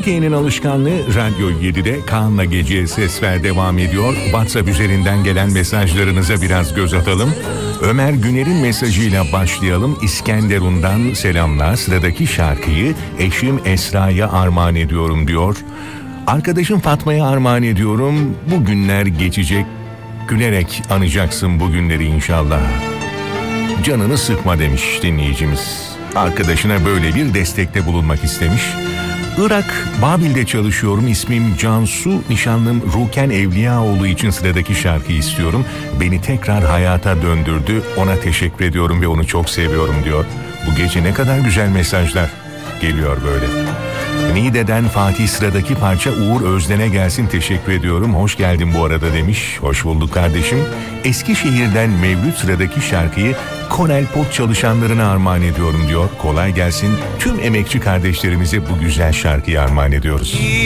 Türkiye'nin alışkanlığı Radyo 7'de Kaan'la Geceye Ses Ver devam ediyor. WhatsApp üzerinden gelen mesajlarınıza biraz göz atalım. Ömer Güner'in mesajıyla başlayalım. İskenderun'dan selamlar. Sıradaki şarkıyı eşim Esra'ya armağan ediyorum diyor. Arkadaşım Fatma'ya armağan ediyorum. Bu günler geçecek. Gülerek anacaksın bu günleri inşallah. Canını sıkma demiş dinleyicimiz. Arkadaşına böyle bir destekte bulunmak istemiş. Irak, Babil'de çalışıyorum. İsmim Cansu. Nişanlım Ruken Evliyaoğlu için sıradaki şarkıyı istiyorum. Beni tekrar hayata döndürdü. Ona teşekkür ediyorum ve onu çok seviyorum diyor. Bu gece ne kadar güzel mesajlar geliyor böyle. Niğde'den Fatih sıradaki parça Uğur Özden'e gelsin teşekkür ediyorum. Hoş geldin bu arada demiş. Hoş bulduk kardeşim. Eskişehir'den Mevlüt sıradaki şarkıyı Konel Pot çalışanlarına armağan ediyorum diyor. Kolay gelsin. Tüm emekçi kardeşlerimize bu güzel şarkıyı armağan ediyoruz.